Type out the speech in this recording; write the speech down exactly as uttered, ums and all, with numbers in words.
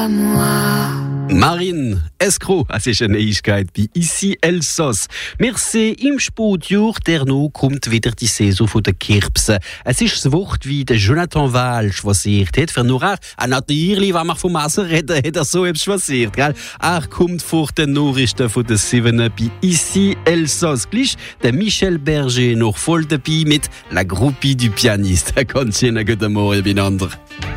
à moi. Marine Escroc, es ist eine Neuigkeit bei Ici Elsass. Wir sehen im Sportjahr, der noch kommt wieder die Saison der Kirpsen. Es ist das Wort, wie der Jonathan Wahl schwasiert hat. Für nur er, natürlich, wenn wir vom Messer reden, hat er so etwas schwasiert. Gell? Er kommt vor den Nachrichten von den Sieben bei Ici Elsass. Gleich der Michel Berger noch voll dabei mit La Groupie du Pianiste. Ganz schön guten Morgen beieinander.